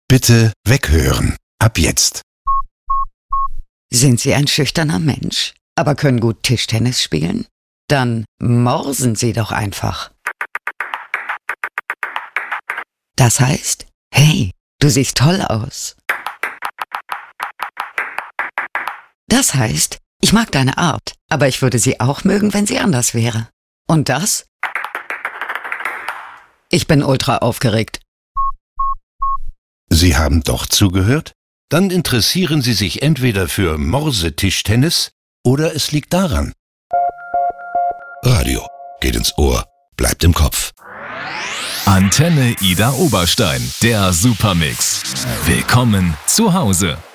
Bitte weghören. Ab jetzt. Sind Sie ein schüchterner Mensch, aber können gut Tischtennis spielen? Dann morsen Sie doch einfach. Das heißt, hey, du siehst toll aus. Das heißt, ich mag deine Art, aber ich würde sie auch mögen, wenn sie anders wäre. Und das? Ich bin ultra aufgeregt. Sie haben doch zugehört? Dann interessieren Sie sich entweder für Morsetischtennis oder es liegt daran. Radio geht ins Ohr, bleibt im Kopf. Antenne Ida Oberstein, der Supermix. Willkommen zu Hause.